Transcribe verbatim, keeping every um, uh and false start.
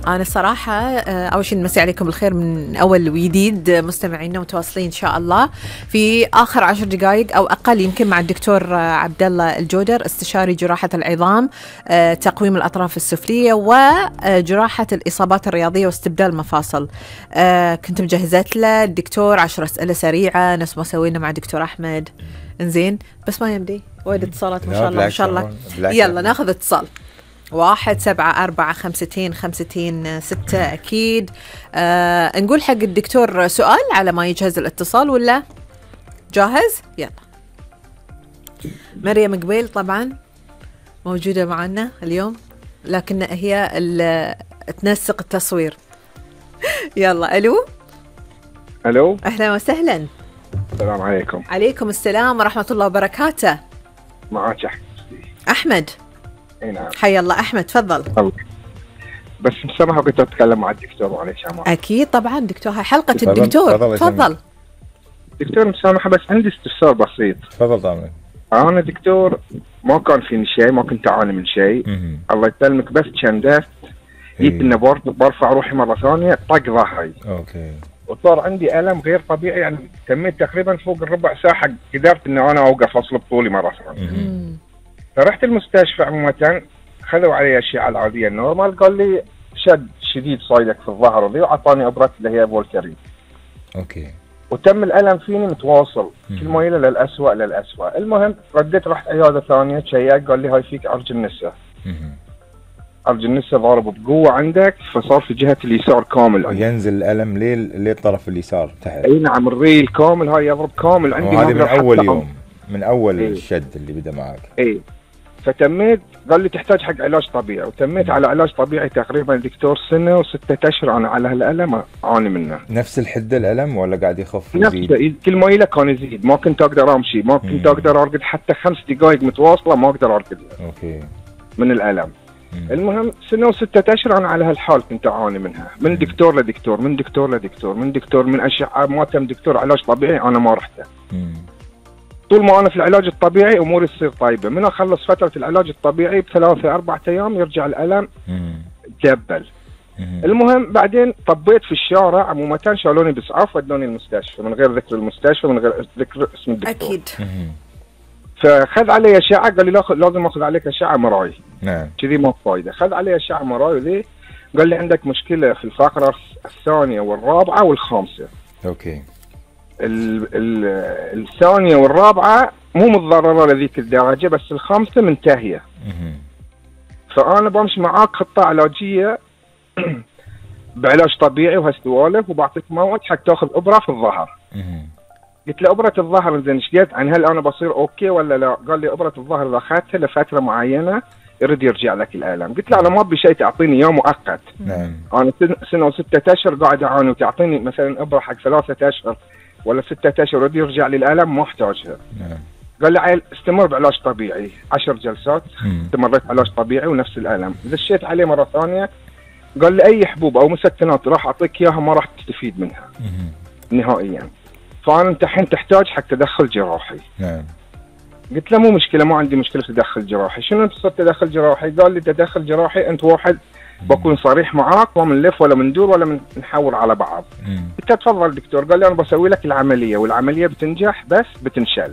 أنا صراحة أول شيء نمسي عليكم بالخير من أول وجديد مستمعينا متواصلين إن شاء الله في آخر عشر دقائق أو أقل يمكن مع الدكتور عبد الله الجودر، استشاري جراحة العظام، تقويم الأطراف السفلية وجراحة الإصابات الرياضية واستبدال المفاصل. كنت مجهزت له الدكتور عشر أسئلة سريعة نفس ما سوينا مع دكتور أحمد. إنزين بس ما يمدي وايد اتصالات ما شاء الله ما شاء الله. يلا ناخذ اتصال. واحد سبعة أربعة خمستين خمستين ستة أكيد. آه نقول حق الدكتور سؤال على ما يجهز الاتصال ولا جاهز؟ يلا. مريم قبيل طبعا موجودة معنا اليوم لكن هي تنسق التصوير. يلا ألو. ألو أهلا وسهلا. السلام عليكم. عليكم السلام ورحمة الله وبركاته. معك أحمد. اي نعم. حيا الله أحمد تفضل. الله. بس مسامحة كنت أتكلم مع الدكتور معلش. أكيد طبعا دكتور هاي حلقة الدكتور. تفضل, تفضل. دكتور مسامحة بس عندي استفسار بسيط. تفضل طبعا. أنا دكتور ما كان فيني شيء، ما كنت أعاني من شيء الله يسلمك، بس كان دافت جيت إنه برفع روحي مرة ثانية طق ظهري. أوكي. وصار عندي ألم غير طبيعي، يعني تميت تقريبا فوق الربع ساعة حق قدرت إنه أنا أوقف أصلب طولي مرة ثانية. فرحت المستشفى عموما خذوا علي أشعة العادية النورمال، قال لي شد شديد صايدك في الظهر ذي وعطاني إبرة اللي هي فولترين. أوكي. وتم الألم فيني متواصل كل ما يلا للأسوأ للأسوأ. المهم رديت رحت عيادة ثانية شيك قال لي هاي فيك عرج النسا. عرج النسا ضارب بقوة عندك فصار في جهة اليسار كامل عندي. ينزل الألم ليه للطرف اليسار تحت. اي نعم الريل كامل هاي يضرب كامل عندي. هذا من أول يوم من أول إيه؟ الشد اللي بدأ معك. اي فتميت قال لي تحتاج حق علاج طبيعي، وتميت على علاج طبيعي تقريبا دكتور سنة وستة أشهر أنا على هالألم أعاني منه. نفس الحدة الألم ولا قاعد يخف ويزيد؟ نفسه كل ما يله كان يزيد، ما كنت أقدر أمشي، ما كنت أقدر أرقد حتى خمس دقائق متواصلة ما أقدر أرقد. أوكي. من الألم. مم. المهم سنة وستة أشهر أنا على هالحال كنت أعاني منها، من مم. دكتور لدكتور، من دكتور لدكتور، من دكتور، من أشعة ما تم دكتور علاج طبيعي أنا ما رحته. مم. طول ما أنا في العلاج الطبيعي أموري تصير طيبة، من أخلص فترة العلاج الطبيعي بثلاثة أربعة أيام يرجع الألم تدبل. المهم بعدين طبيت في الشارع عموما، شالوني بإسعاف ودوني المستشفى من غير ذكر المستشفى من غير ذكر اسم الدكتور. أكيد. فخذ علي أشعة قال لي لازم أخذ عليك أشعة مراي. نعم. كذي ما فايدة، خذ علي أشعة مراي ذي قال لي عندك مشكلة في الفقرة الثانية والرابعة والخامسة. أوكي. ال ال الثانية والرابعة مو متضررة لذيك الدرجة، بس الخامسة منتهية. فأنا بمشي معاك خطة علاجية بعلاج طبيعي وهالسوالف، وبعطيك موعد حق تاخذ إبرة في الظهر. قلت له إبرة الظهر زين ايش قد عن هل أنا بصير أوكي ولا لا؟ قال لي إبرة الظهر إذا أخذتها لفترة معينة يرد يرجع لك الألم. قلت له أنا ما أبي شيء تعطيني إياه مؤقت. نعم. أنا سنة وستة أشهر قاعد أعاني وتعطيني مثلا إبرة حق ثلاثة أشهر ولا ستة أشهر يرد يرجع لي الألم ما أحتاجها. نعم. قال لي عيل استمر بعلاج طبيعي عشر جلسات. استمريت علاج طبيعي ونفس الألم. دشيت عليه مرة ثانية قال لي أي حبوب أو مسكنات راح أعطيك إياها ما راح تستفيد منها نهائيا، فأنا أنت الحين تحتاج حق تدخل جراحي. نعم. قلت له مو مشكلة، ما عندي مشكلة تدخل جراحي. شنو صرت تدخل جراحي؟ قال لي تدخل جراحي أنت واحد بكون صريح معاك، ما منلف ولا مندور ولا من نحور على بعض. قلت له تفضل دكتور. قال لي أنا بسوي لك العملية والعملية بتنجح بس بتنشل.